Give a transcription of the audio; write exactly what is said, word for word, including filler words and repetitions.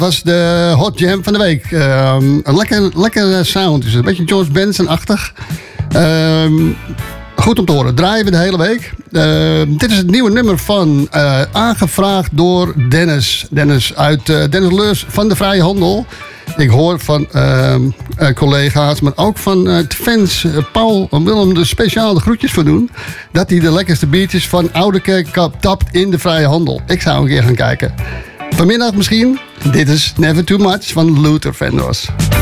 was de Hot Jam van de week. Um, een lekker, lekker sound. Dus een beetje George Benson-achtig. Um, goed om te horen. Draaien we de hele week. Uh, dit is het nieuwe nummer van... Uh, aangevraagd door Dennis. Dennis uit uh, Dennis Leurs van de Vrije Handel. Ik hoor van uh, uh, collega's, maar ook van uh, de fans. Uh, Paul wil hem er speciaal de groetjes voor doen. Dat hij de lekkerste biertjes van Ouderkerk tapt in de Vrije Handel. Ik zou een keer gaan kijken. Vanmiddag misschien. Dit is Never Too Much van Luther Vandross.